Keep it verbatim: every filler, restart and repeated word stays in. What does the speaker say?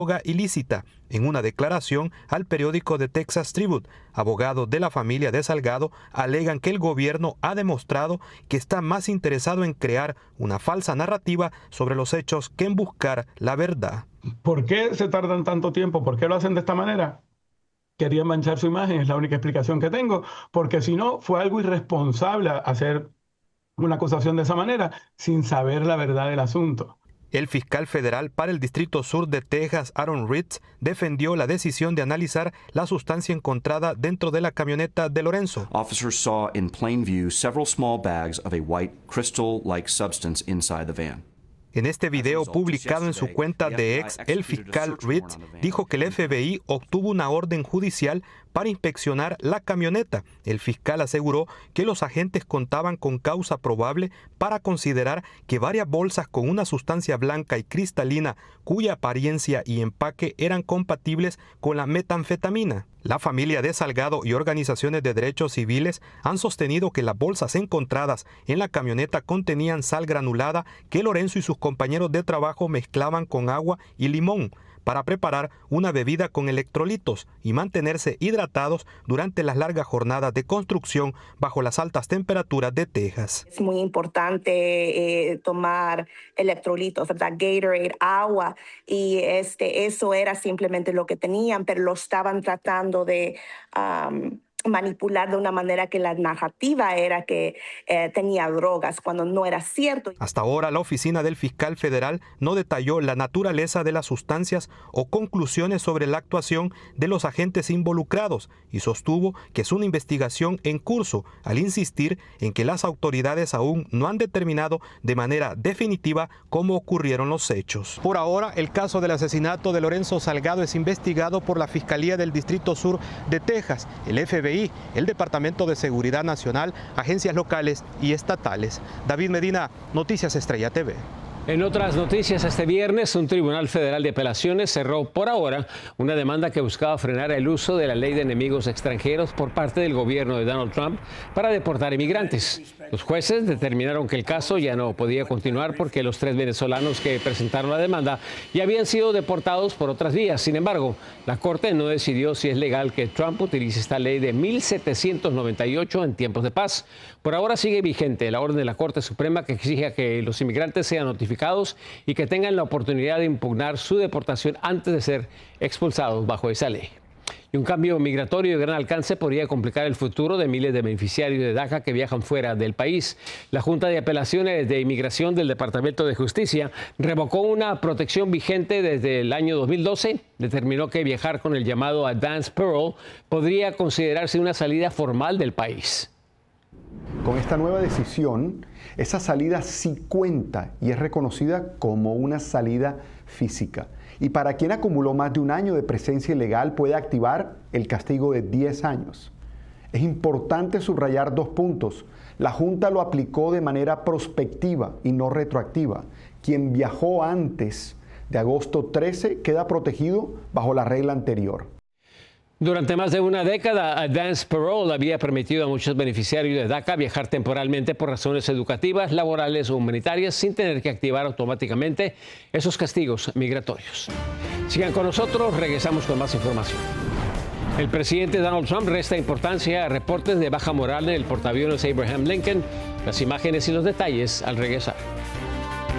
ilícita. En una declaración al periódico The Texas Tribune, abogados de la familia de Salgado alegan que el gobierno ha demostrado que está más interesado en crear una falsa narrativa sobre los hechos que en buscar la verdad. ¿Por qué se tardan tanto tiempo? ¿Por qué lo hacen de esta manera? Querían manchar su imagen, es la única explicación que tengo, porque si no, fue algo irresponsable hacer una acusación de esa manera sin saber la verdad del asunto. El fiscal federal para el Distrito Sur de Texas, Aaron Ritz, defendió la decisión de analizar la sustancia encontrada dentro de la camioneta de Lorenzo. Officers saw in plain view several small bags of a white crystal-like substance inside the van. En este video publicado en su cuenta de X, el fiscal Ritz dijo que el F B I obtuvo una orden judicial para inspeccionar la camioneta. El fiscal aseguró que los agentes contaban con causa probable para considerar que varias bolsas con una sustancia blanca y cristalina cuya apariencia y empaque eran compatibles con la metanfetamina. La familia de Salgado y organizaciones de derechos civiles han sostenido que las bolsas encontradas en la camioneta contenían sal granulada que Lorenzo y sus compañeros de trabajo mezclaban con agua y limón para preparar una bebida con electrolitos y mantenerse hidratados durante las largas jornadas de construcción bajo las altas temperaturas de Texas. Es muy importante eh, tomar electrolitos, ¿verdad? Gatorade, agua, y este, eso era simplemente lo que tenían, pero lo estaban tratando de um, manipular de una manera que la narrativa era que eh, tenía drogas, cuando no era cierto. Hasta ahora, la oficina del fiscal federal no detalló la naturaleza de las sustancias o conclusiones sobre la actuación de los agentes involucrados y sostuvo que es una investigación en curso, al insistir en que las autoridades aún no han determinado de manera definitiva cómo ocurrieron los hechos. Por ahora, el caso del asesinato de Lorenzo Salgado es investigado por la Fiscalía del Distrito Sur de Texas, el F B I, el Departamento de Seguridad Nacional, agencias locales y estatales. David Medina, Noticias Estrella T V. En otras noticias, este viernes un tribunal federal de apelaciones cerró por ahora una demanda que buscaba frenar el uso de la ley de enemigos extranjeros por parte del gobierno de Donald Trump para deportar inmigrantes. Los jueces determinaron que el caso ya no podía continuar porque los tres venezolanos que presentaron la demanda ya habían sido deportados por otras vías. Sin embargo, la Corte no decidió si es legal que Trump utilice esta ley de mil setecientos noventa y ocho en tiempos de paz. Por ahora sigue vigente la orden de la Corte Suprema que exige que los inmigrantes sean notificados y que tengan la oportunidad de impugnar su deportación antes de ser expulsados bajo esa ley. Y un cambio migratorio de gran alcance podría complicar el futuro de miles de beneficiarios de DACA que viajan fuera del país. La Junta de Apelaciones de Inmigración del Departamento de Justicia revocó una protección vigente desde el año dos mil doce. Determinó que viajar con el llamado Advance Parole podría considerarse una salida formal del país. Con esta nueva decisión, esa salida sí cuenta y es reconocida como una salida física. Y para quien acumuló más de un año de presencia ilegal puede activar el castigo de diez años. Es importante subrayar dos puntos. La Junta lo aplicó de manera prospectiva y no retroactiva. Quien viajó antes de agosto trece queda protegido bajo la regla anterior. Durante más de una década, Advance Parole había permitido a muchos beneficiarios de DACA viajar temporalmente por razones educativas, laborales o humanitarias sin tener que activar automáticamente esos castigos migratorios. Sigan con nosotros, regresamos con más información. El presidente Donald Trump resta importancia a reportes de baja moral en el portaaviones Abraham Lincoln. Las imágenes y los detalles al regresar.